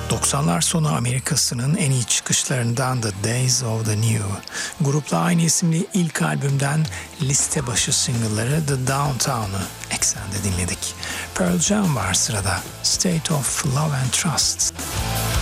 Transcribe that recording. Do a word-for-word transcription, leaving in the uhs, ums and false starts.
doksanlar sonu Amerikası'nın en iyi çıkışlarından The Days of the New. Grupla aynı isimli ilk albümden liste başı single'ları The Downtown'u eksende dinledik. Pearl Jam var sırada. State of Love and Trust.